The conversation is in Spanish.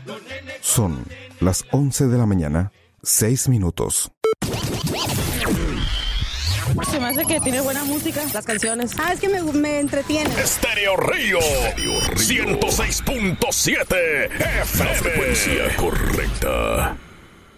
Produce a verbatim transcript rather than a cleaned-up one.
Son las once de la mañana, seis minutos. Se me hace que tiene buena música, las canciones. Ah, es que me, me entretiene. Estéreo Río, ciento seis punto siete F M. La frecuencia correcta.